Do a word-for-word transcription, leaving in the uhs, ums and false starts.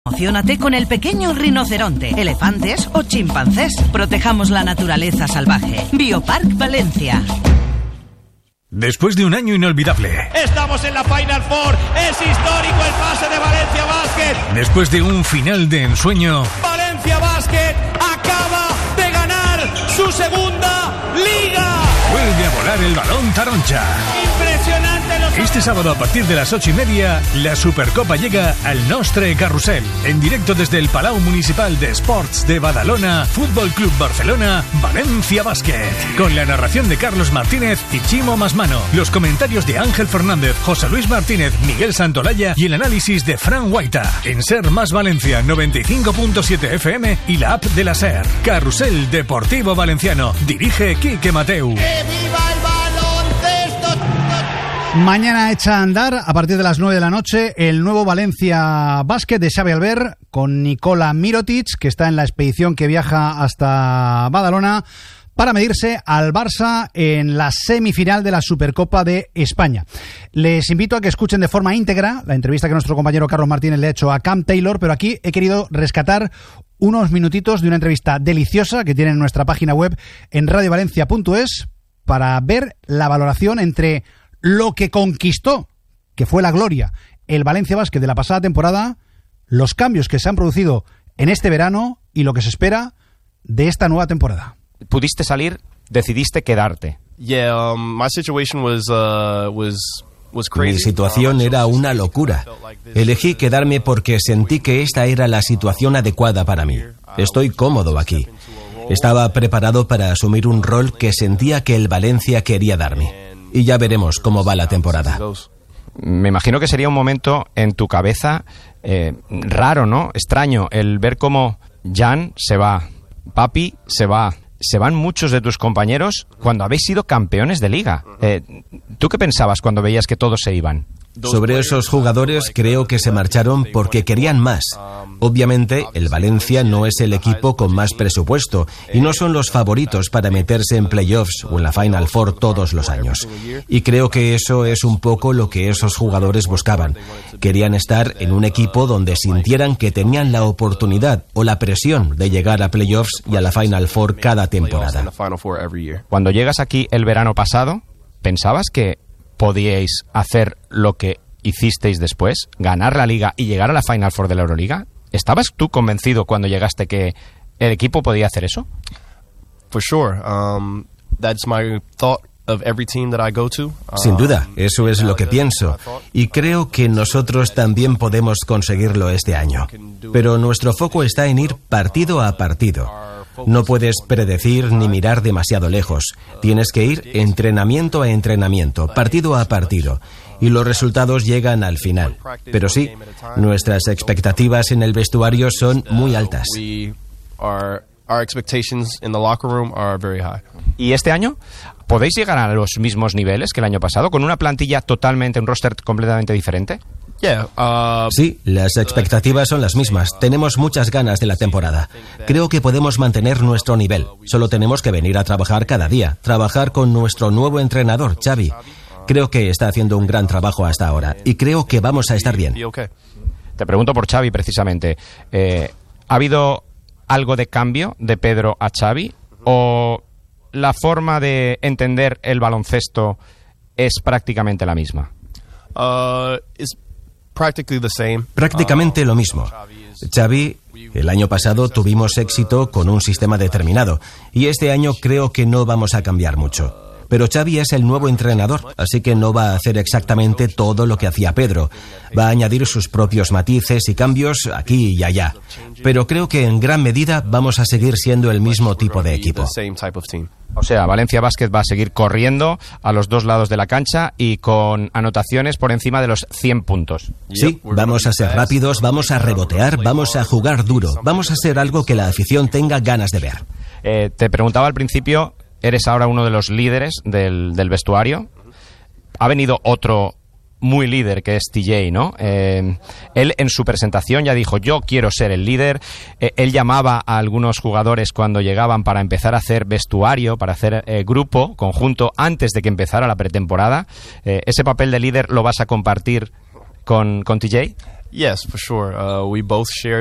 Emociónate con el pequeño rinoceronte, elefantes o chimpancés. Protejamos la naturaleza salvaje. Biopark Valencia. Después de un año inolvidable. Estamos en la Final Four. Es histórico el pase de Valencia Basket. Después de un final de ensueño. Valencia Basket acaba de ganar su segunda liga. Vuelve a volar el balón taroncha. Impresionante. Los... Este sábado a partir de las ocho y media, la Supercopa llega al Nostre Carrusel. En directo desde el Palau Municipal de Esports de Badalona, Fútbol Club Barcelona, Valencia Basket. Con la narración de Carlos Martínez y Chimo Masmano. Los comentarios de Ángel Fernández, José Luis Martínez, Miguel Santolaya y el análisis de Fran Guaita. En Ser Más Valencia noventa y cinco punto siete F M y la app de la Ser. Carrusel Deportivo Valenciano. Dirige Quique Mateu. ¡Que viva el baloncesto! Mañana echa a andar, a partir de las nueve de la noche, el nuevo Valencia Basket de Xavi Albert con Nikola Mirotic, que está en la expedición que viaja hasta Badalona para medirse al Barça en la semifinal de la Supercopa de España. Les invito a que escuchen de forma íntegra la entrevista que nuestro compañero Carlos Martínez le ha hecho a Cam Taylor, pero aquí he querido rescatar unos minutitos de una entrevista deliciosa que tiene en nuestra página web en radio valencia punto es para ver la valoración entre lo que conquistó, que fue la gloria, el Valencia Basket de la pasada temporada, los cambios que se han producido en este verano y lo que se espera de esta nueva temporada. Pudiste salir, decidiste quedarte. Yeah, um, my situation was, uh, was, was crazy. Mi situación era una locura. Elegí quedarme porque sentí que esta era la situación adecuada para mí. Estoy cómodo aquí. Estaba preparado para asumir un rol que sentía que el Valencia quería darme. Y ya veremos cómo va la temporada. Me imagino que sería un momento en tu cabeza eh, raro, ¿no? Extraño, el ver cómo Jan se va, Papi se va, se van muchos de tus compañeros cuando habéis sido campeones de liga. Eh, ¿Tú qué pensabas cuando veías que todos se iban? Sobre esos jugadores creo que se marcharon porque querían más. Obviamente, el Valencia no es el equipo con más presupuesto y no son los favoritos para meterse en playoffs o en la Final Four todos los años. Y creo que eso es un poco lo que esos jugadores buscaban. Querían estar en un equipo donde sintieran que tenían la oportunidad o la presión de llegar a playoffs y a la Final Four cada temporada. Cuando llegas aquí el verano pasado, ¿pensabas que podíais hacer lo que hicisteis después, ganar la Liga y llegar a la Final Four de la Euroliga? ¿Estabas tú convencido cuando llegaste que el equipo podía hacer eso? For sure. Um, that's my thought of every team that I go to. Sin duda, eso es lo que pienso. Y creo que nosotros también podemos conseguirlo este año. Pero nuestro foco está en ir partido a partido. No puedes predecir ni mirar demasiado lejos. Tienes que ir entrenamiento a entrenamiento, partido a partido. Y los resultados llegan al final. Pero sí, nuestras expectativas en el vestuario son muy altas. ¿Y este año podéis llegar a los mismos niveles que el año pasado, con una plantilla totalmente, un roster completamente diferente? Yeah, uh, sí, las expectativas son las mismas. Tenemos muchas ganas de la temporada. Creo que podemos mantener nuestro nivel. Solo tenemos que venir a trabajar cada día. Trabajar con nuestro nuevo entrenador, Xavi. Creo que está haciendo un gran trabajo hasta ahora. Y creo que vamos a estar bien. Te pregunto por Xavi, precisamente. Eh, ¿Ha habido algo de cambio de Pedro a Xavi? ¿O la forma de entender el baloncesto es prácticamente la misma? Uh, it's practically the same. Prácticamente lo mismo. Xavi, el año pasado tuvimos éxito con un sistema determinado y este año creo que no vamos a cambiar mucho. Pero Xavi es el nuevo entrenador, así que no va a hacer exactamente todo lo que hacía Pedro. Va a añadir sus propios matices y cambios aquí y allá. Pero creo que en gran medida vamos a seguir siendo el mismo tipo de equipo. O sea, Valencia Basket va a seguir corriendo a los dos lados de la cancha y con anotaciones por encima de los cien puntos. Sí, vamos a ser rápidos, vamos a rebotear, vamos a jugar duro. Vamos a ser algo que la afición tenga ganas de ver. Eh, te preguntaba al principio, eres ahora uno de los líderes del, del vestuario. Ha venido otro muy líder que es T J, ¿no? Eh, él en su presentación ya dijo, yo quiero ser el líder. Eh, él llamaba a algunos jugadores cuando llegaban para empezar a hacer vestuario, para hacer eh, grupo, conjunto, antes de que empezara la pretemporada. Eh, ¿Ese papel de líder lo vas a compartir con, con T J? Yes, for sure. Uh, we both share